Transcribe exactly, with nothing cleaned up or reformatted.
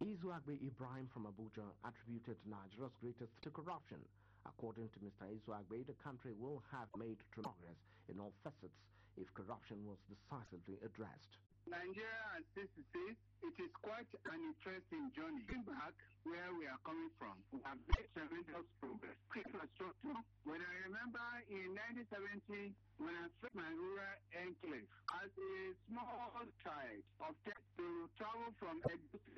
Izuagbe Ibrahim from Abuja attributed Nigeria's greatest to corruption. According to Mister Izuagbe, the country will have made progress in all facets if corruption was decisively addressed. Nigeria has to say it is quite an interesting journey. Looking back where we are coming from, we have made tremendous progress. Infrastructure. When I remember in nineteen seventy, when I faced my rural enclave as a small child of to travel from Edo